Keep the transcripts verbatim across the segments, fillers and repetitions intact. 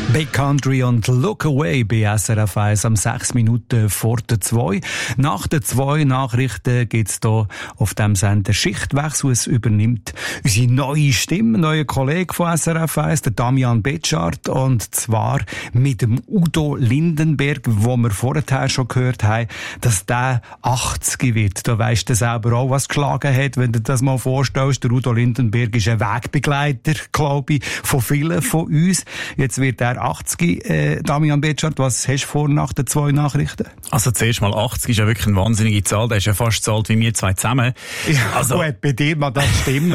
Big Country und Look Away bei S R F eins am sechs Minuten vor der zwei. Nach den zwei Nachrichten gibt's hier auf dem Sender Schichtwechsel. Es übernimmt unsere neue Stimme, neuer Kollege von S R F eins, der Damian Betschart. Und zwar mit dem Udo Lindenberg, wo wir vorher schon gehört haben, dass der achtzig wird. Da weisst du selber auch, was geschlagen hat, wenn du das mal vorstellst. Der Udo Lindenberg ist ein Wegbegleiter, glaube ich, von vielen von uns. Jetzt wird er achtzig. Äh, Damian Betschart, was hast du vor nach den zwei Nachrichten? Also zuerst mal achtzig ist ja wirklich eine wahnsinnige Zahl. Der ist ja fast so alt wie wir zwei zusammen. Ja, also, gut, bei dir mag das stimmen.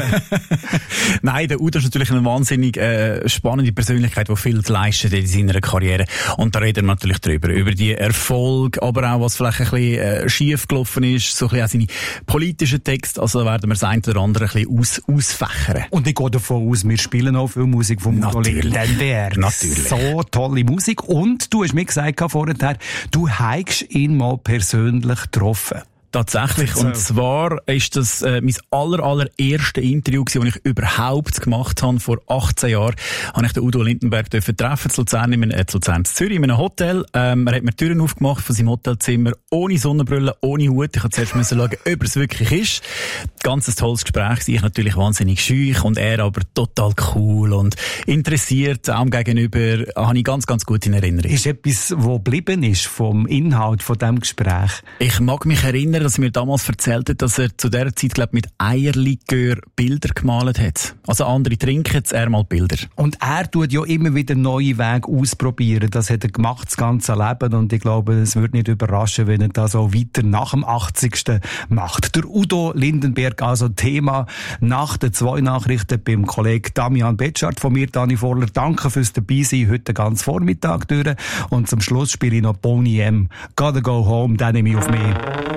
Nein, der Udo ist natürlich eine wahnsinnig äh, spannende Persönlichkeit, die viel leistet in seiner Karriere. Und da reden wir natürlich drüber. Über die Erfolge, aber auch was vielleicht ein bisschen äh, schief gelaufen ist, so ein bisschen auch seine politischen Texte. Also da werden wir das eine oder andere ein bisschen aus, ausfächern. Und ich gehe davon aus, wir spielen auch viel Musik vom Udo Lindenberg. Natürlich. So tolle Musik. Und du hast mir gesagt vorher, du hast ihn mal persönlich getroffen. Tatsächlich. So. Und zwar ist das äh, mein aller, allererste Interview gewesen, das ich überhaupt gemacht habe. Vor achtzehn Jahren habe ich den Udo Lindenberg treffen, zu Luzern, in, äh, zu Luzern, zu Zürich, in einem Hotel. Ähm, er hat mir die Türen aufgemacht von seinem Hotelzimmer, ohne Sonnenbrille, ohne Hut. Ich musste zuerst müssen schauen, ob es wirklich ist. Ganz ein tolles Gespräch. Ich natürlich wahnsinnig schüch und er aber total cool und interessiert. Auch gegenüber habe ich ganz, ganz gut in Erinnerung. Ist etwas, was geblieben ist vom Inhalt von diesem Gespräch? Ich mag mich erinnern, dass er mir damals erzählt hat, dass er zu dieser Zeit, glaube ich, mit Eierlikör Bilder gemalt hat. Also andere trinken, er mal Bilder. Und er tut ja immer wieder neue Wege ausprobieren. Das hat er gemacht, das ganze Leben. Und ich glaube, es würde nicht überraschen, wenn er das auch weiter nach dem achtzigsten macht. Der Udo Lindenberg, also Thema nach den zwei Nachrichten beim Kollegen Damian Betschart. Von mir, Dani Vorler, danke fürs Dabeisein heute den ganzen Vormittag durch. Und zum Schluss spiele ich noch Boney M. Gotta Go Home, den nehme ich auf mich.